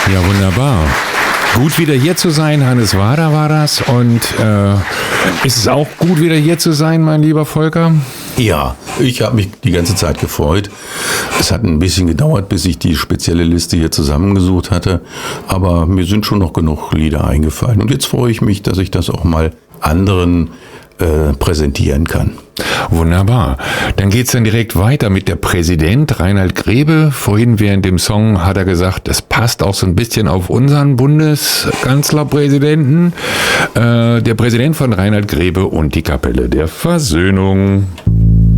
Ja, wunderbar. Gut wieder hier zu sein, Hannes Wader war das. Und ist es auch gut wieder hier zu sein, mein lieber Volker? Ja, ich habe mich die ganze Zeit gefreut. Es hat ein bisschen gedauert, bis ich die spezielle Liste hier zusammengesucht hatte. Aber mir sind schon noch genug Lieder eingefallen. Und jetzt freue ich mich, dass ich das auch mal anderen präsentieren kann. Wunderbar. Dann geht's dann direkt weiter mit der Präsident Reinhard Grebe. Vorhin während dem Song hat er gesagt, das passt auch so ein bisschen auf unseren Bundeskanzlerpräsidenten. Der Präsident von Reinhard Grebe und die Kapelle der Versöhnung.